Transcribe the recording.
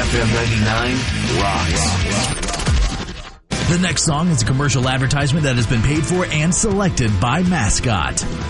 FM 99 rocks. The next song is a commercial advertisement that has been paid for and selected by Mascot.